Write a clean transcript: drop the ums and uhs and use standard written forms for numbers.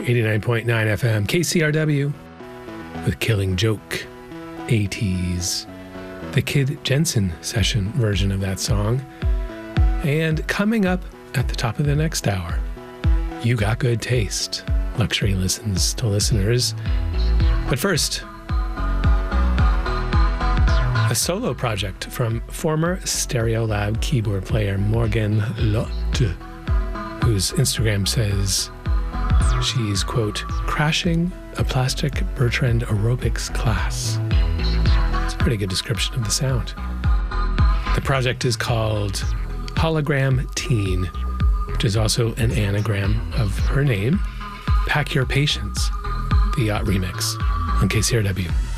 89.9 FM, KCRW, with Killing Joke, 80s. The Kid Jensen session version of that song. And coming up at the top of the next hour, You Got Good Taste. Luxury listens to listeners. But first, a solo project from former Stereolab keyboard player Morgan Lotte, whose Instagram says she's, quote, crashing a plastic Bertrand aerobics class. It's a pretty good description of the sound. The project is called Hologram Teen, which is also an anagram of her name. Pack Your Patience, the yacht remix on KCRW.